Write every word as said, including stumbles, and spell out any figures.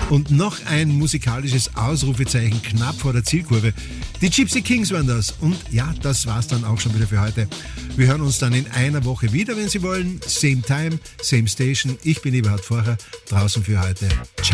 Und noch ein musikalisches Ausrufezeichen knapp vor der Zielkurve. Die Gypsy Kings waren das. Und ja, das war's dann auch schon wieder für heute. Wir hören uns dann in einer Woche wieder, wenn Sie wollen. Same time, same station. Ich bin Eberhard Forcher, draußen für heute. Ciao.